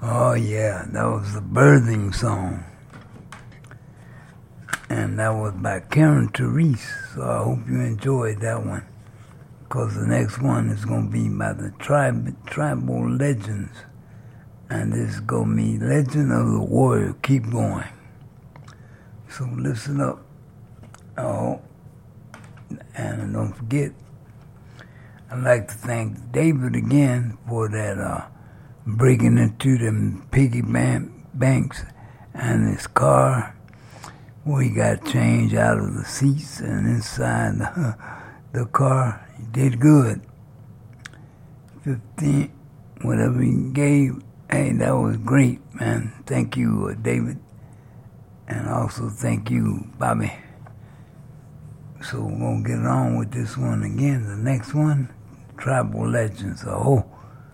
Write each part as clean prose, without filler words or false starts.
Oh yeah, that was the birthing song. And that was by Karen Therese, so I hope you enjoyed that one. Because the next one is going to be by the Tribal Legends. And this is going to be Legend of the Warrior. Keep going. So listen up. Oh, and don't forget, I'd like to thank David again for that breaking into them piggy banks and his car. We got change out of the seats and inside the car. He did good. 15, whatever he gave. Hey, that was great, man. Thank you, David. And also thank you, Bobby. So we're going to get on with this one again. The next one, Tribal Legends. Oh.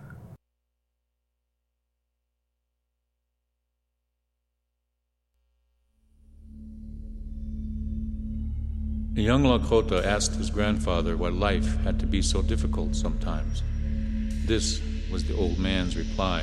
A young Lakota asked his grandfather why life had to be so difficult sometimes. This was the old man's reply.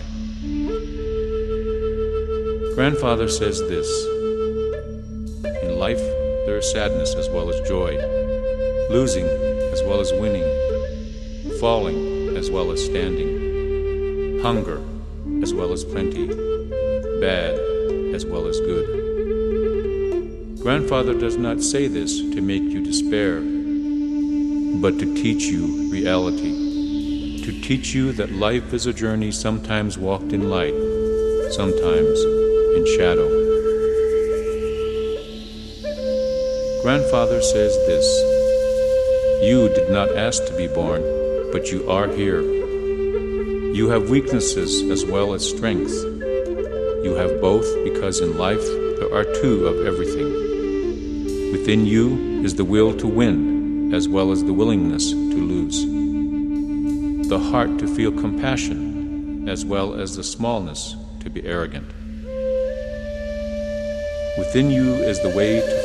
Grandfather says this: in life there is sadness as well as joy, losing as well as winning, falling as well as standing, hunger as well as plenty, bad as well as good. Grandfather does not say this to make you despair, but to teach you reality, to teach you that life is a journey sometimes walked in light, sometimes in shadow. Grandfather says this: you did not ask to be born, but you are here. You have weaknesses as well as strength. You have both because in life there are two of everything. Within you is the will to win as well as the willingness to lose. The heart to feel compassion as well as the smallness to be arrogant. Within you is the way to